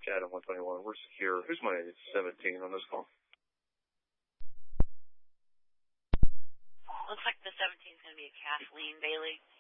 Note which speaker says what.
Speaker 1: Adam 121. We're secure. Who's my 17 on this call?
Speaker 2: Looks like the 17 is going to be a Kathleen Bailey.